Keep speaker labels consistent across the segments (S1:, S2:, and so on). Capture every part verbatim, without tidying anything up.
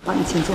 S1: 好，你请坐。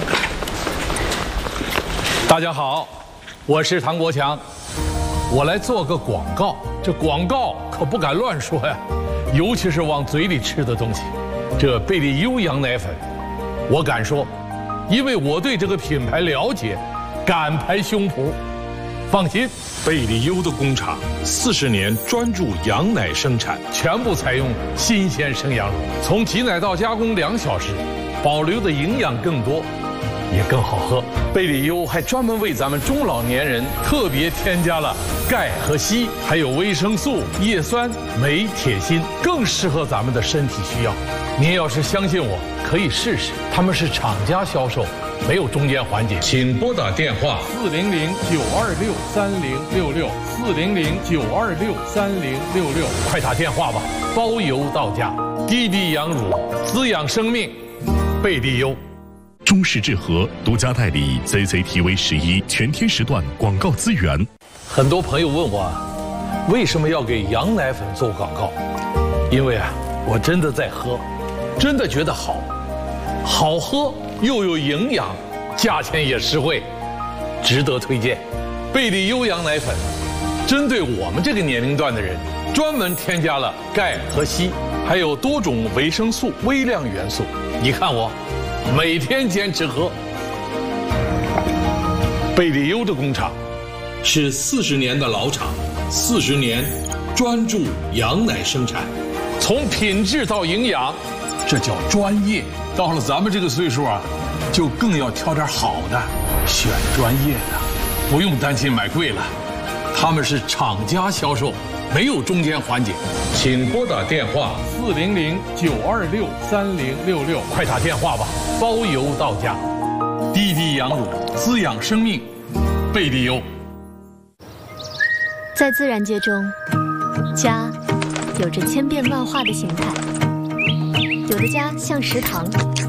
S2: 大家好，我是唐国强，我来做个广告。这广告可不敢乱说呀，尤其是往嘴里吃的东西。这贝利优羊奶粉，我敢说，因为我对这个品牌了解，敢拍胸脯。放心，
S3: 贝利优的工厂四十年专注羊奶生产，
S2: 全部采用新鲜生羊乳，从挤奶到加工两小时，保留的营养更多，也更好喝。贝利优还专门为咱们中老年人特别添加了钙和硒，还有维生素、叶酸、镁、铁、锌，更适合咱们的身体需要。您要是相信我，可以试试。他们是厂家销售，没有中间环节。
S3: 请拨打电话
S2: 四零零九二六三零六六四零零九二六三零六六，快打电话吧，包邮到家。低低羊乳，滋养生命，贝利优。
S4: 中视智和独家代理 C C T V 十一全天时段广告资源。
S2: 很多朋友问我，为什么要给羊奶粉做广告？因为啊，我真的在喝，真的觉得好，好喝又有营养，价钱也实惠，值得推荐。贝利优羊奶粉，针对我们这个年龄段的人，专门添加了钙和硒，还有多种维生素、微量元素。你看我。每天坚持喝。贝利优的工厂
S3: 是四十年的老厂，四十年专注羊奶生产，
S2: 从品质到营养，这叫专业。到了咱们这个岁数啊，就更要挑点好的，选专业的，不用担心买贵了。他们是厂家销售，没有中间环节。
S3: 请拨打电话
S2: 四零零九二六三零六六，快打电话吧，包邮到家。低低羊乳，滋养生命，贝利优。
S5: 在自然界中，家有着千变万化的形态，有的家像食堂，